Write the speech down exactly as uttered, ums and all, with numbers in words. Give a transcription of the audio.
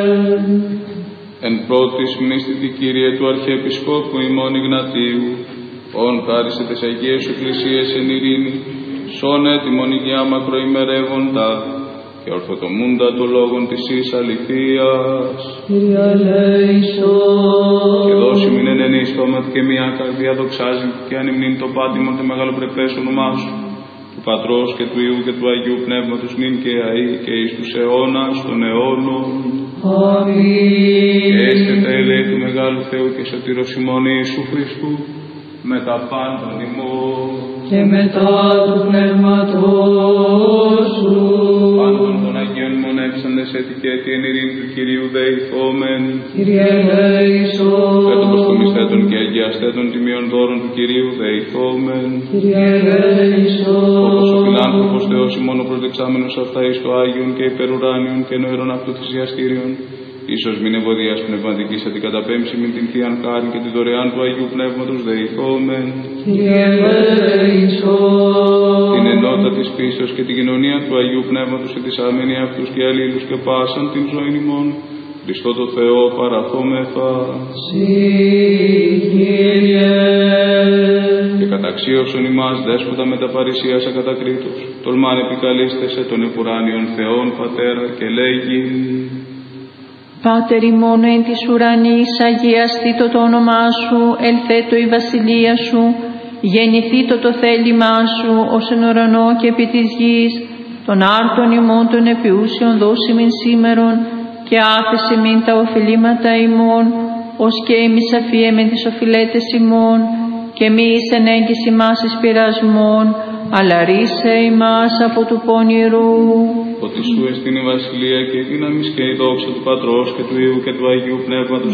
Εν πρώτης μνήστητη Κύριε του Αρχιεπισκόπου ημών Ιγνατίου, ον χάρισε τις Αγίες σου Εκκλησίες εν ειρήνη, σών έτοιμον υγειά μακροημερεύοντα και ορθοτομούντα το λόγον της εις αληθείας. Κύριε ελέησον. Και δώσει μην εν ενίστοματ και μια καρδιά δοξάζει και ανυμνήν το πάτημον το μεγαλοπρεπές όνομά σου, του Πατρός και του Υιού και του Αγίου Πνεύματος νυν και αεί και εις τους αιώνας των αιώνων. Αμήν. Και έστε τα ελέη του Μεγάλου Θεού και Σωτήρος ημών Ιησού Χριστού, με τα πάντων ημών και μετά του Πνεύματός σου. Πάντων των Αγίων μονεύσαντες έτη και έτη εν ειρήνη του Κυρίου δεηθόμεν. Κύριε ελέησον. Πέτωπος των μισθέτων και αγιαστέτων τιμίων δώρων του Κυρίου δεηθόμεν. Κύριε ελέησον. Όπως ο φιλάνθρωπος Θεός ημών ο προσδεξάμενος αυτά εις το Άγιον και υπερουράνιον και νοερών αυτοθυσιαστήριον, ίσως μην ευωδίας πνευματικής αντικαταπέμψη μην την Θείαν χάριν και τη δωρεάν του Αγίου Πνεύματος δεηθόμεν. Κύριε ελέησον. Την ενότητα της πίστεως και την κοινωνία του Αγίου Πνεύματος και της άμενη αυτούς και αλλήλους και πάσαν την ζωήν ημών, Χριστό το Θεό παραθόμεθα. Συ, Κύριε. Και καταξίωσον ημάς δέσποτα με τα παρησίας ακατακρίτως, τολμάν επικαλείστε τον επουράνιον Θεόν Πατέρα και λέγει: Πάτερ ημών εν της ουρανής, αγιαστήτω το όνομά σου, ελθέτω η βασιλεία σου, γεννηθήτω το θέλημά σου, ως εν ουρανό και επί της γης, των άρτων ημών των επιούσιων δώσιμην σήμερον, και άφησε μην τα οφειλήματα ημών, ως και εμείς αφιέμεν τις οφειλέτες ημών, και μη εις ενέγγιση μας εις πειρασμών, αλλά ρίσε ημάς από του πονηρού. Ότι σου εστίν η βασιλεία και η δύναμις και η δόξα του Πατρός και του Υιού και του Αγίου Πνεύματος